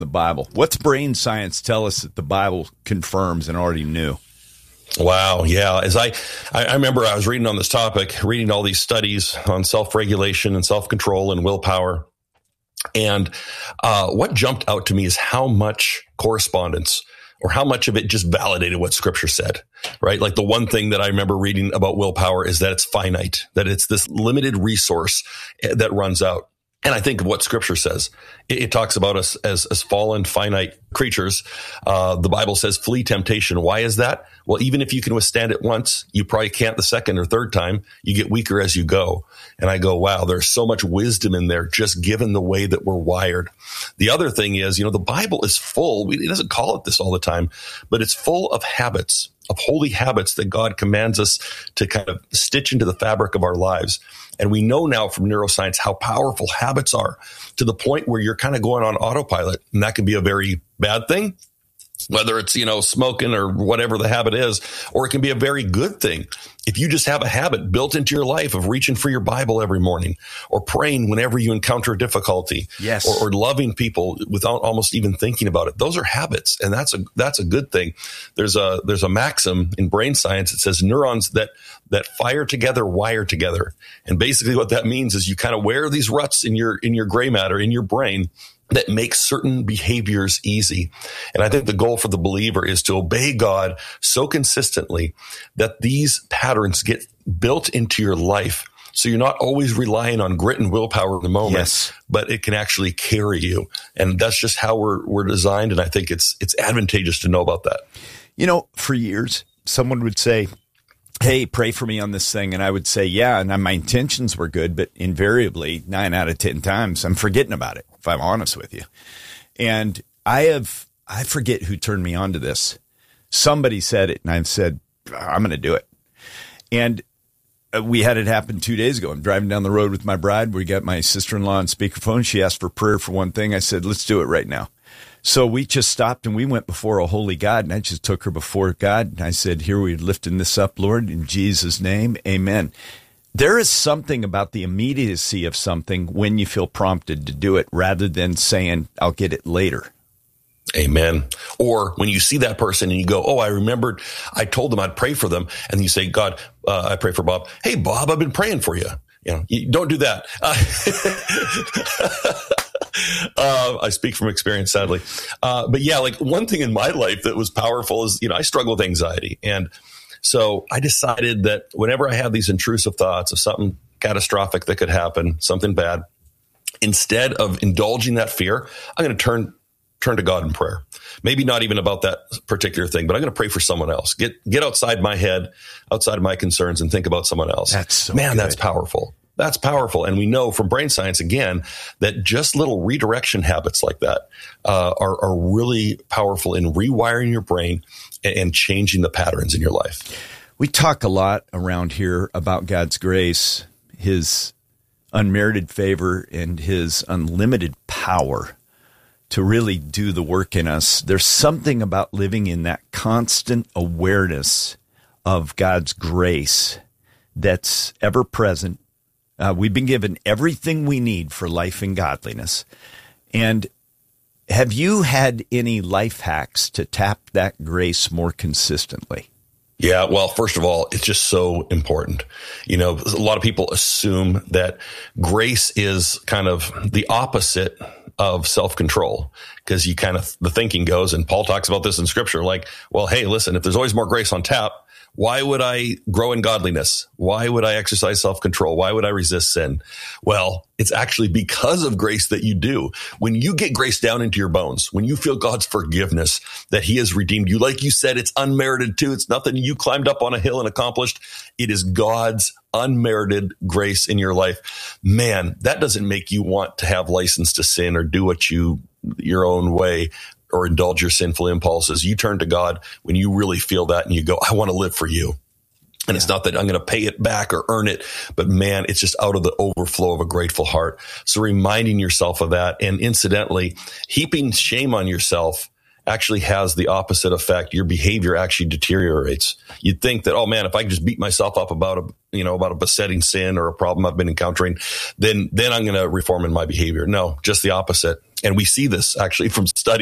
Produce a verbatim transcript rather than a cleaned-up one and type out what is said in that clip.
the Bible. What's brain science tell us that the Bible confirms and already knew? Wow. Yeah. As I, I remember I was reading on this topic, reading all these studies on self-regulation and self-control and willpower. And uh, what jumped out to me is how much correspondence or how much of it just validated what Scripture said, right? Like the one thing that I remember reading about willpower is that it's finite, that it's this limited resource that runs out. And I think of what Scripture says. It, it talks about us as, as fallen, finite creatures. Uh, the Bible says, flee temptation. Why is that? Well, even if you can withstand it once, you probably can't the second or third time. You get weaker as you go. And I go, wow, there's so much wisdom in there, just given the way that we're wired. The other thing is, you know, the Bible is full. It doesn't call it this all the time, but it's full of habits, of holy habits that God commands us to kind of stitch into the fabric of our lives. And we know now from neuroscience how powerful habits are, to the point where you're kind of going on autopilot. And that can be a very bad thing, whether it's, you know, smoking or whatever the habit is, or it can be a very good thing. If you just have a habit built into your life of reaching for your Bible every morning, or praying whenever you encounter difficulty, yes, or, or loving people without almost even thinking about it, those are habits, and that's a that's a good thing. There's a there's a maxim in brain science that says neurons that that fire together wire together, and basically what that means is you kind of wear these ruts in your in your gray matter in your brain that makes certain behaviors easy. And I think the goal for the believer is to obey God so consistently that these patterns get built into your life. So you're not always relying on grit and willpower in the moment, yes, but it can actually carry you. And that's just how we're we're designed. And I think it's it's advantageous to know about that. You know, for years, someone would say, hey, pray for me on this thing. And I would say, yeah. And my intentions were good, but invariably nine out of ten times I'm forgetting about it, if I'm honest with you. And I have, I forget who turned me on to this. Somebody said it and I've said, I'm going to do it. And we had it happen two days ago. I'm driving down the road with my bride. We got my sister-in-law on speakerphone. She asked for prayer for one thing. I said, let's do it right now. So we just stopped and we went before a holy God, and I just took her before God. And I said, here we're lifting this up, Lord, in Jesus' name, amen. There is something about the immediacy of something when you feel prompted to do it, rather than saying, I'll get it later. Amen. Or when you see that person and you go, oh, I remembered I told them I'd pray for them. And you say, God, uh, I pray for Bob. Hey, Bob, I've been praying for you. You know, you don't do that. Uh, Uh, I speak from experience, sadly. Uh, but yeah, like one thing in my life that was powerful is, you know, I struggle with anxiety. And so I decided that whenever I have these intrusive thoughts of something catastrophic that could happen, something bad, instead of indulging that fear, I'm going to turn turn to God in prayer. Maybe not even about that particular thing, but I'm going to pray for someone else. Get get outside my head, outside of my concerns, and think about someone else. That's so Man, good. That's powerful. That's powerful. And we know from brain science, again, that just little redirection habits like that uh, are, are really powerful in rewiring your brain and, and changing the patterns in your life. We talk a lot around here about God's grace, his unmerited favor, and his unlimited power to really do the work in us. There's something about living in that constant awareness of God's grace that's ever present. Uh, we've been given everything we need for life and godliness. And have you had any life hacks to tap that grace more consistently? Yeah, well, first of all, it's just so important. You know, a lot of people assume that grace is kind of the opposite of self-control, because you kind of, the thinking goes, and Paul talks about this in Scripture, like, well, hey, listen, if there's always more grace on tap, why would I grow in godliness? Why would I exercise self-control? Why would I resist sin? Well, it's actually because of grace that you do. When you get grace down into your bones, when you feel God's forgiveness, that he has redeemed you, like you said, it's unmerited too. It's nothing you climbed up on a hill and accomplished. It is God's unmerited grace in your life. Man, that doesn't make you want to have license to sin or do what you, your own way, or indulge your sinful impulses. You turn to God when you really feel that and you go, I want to live for you. And yeah. It's not that I'm going to pay it back or earn it, but man, it's just out of the overflow of a grateful heart. So reminding yourself of that, and incidentally, heaping shame on yourself actually has the opposite effect. Your behavior actually deteriorates. You'd think that, oh man, if I can just beat myself up about a, you know, about a besetting sin or a problem I've been encountering, then, then I'm going to reform in my behavior. No, just the opposite. And we see this actually from studies.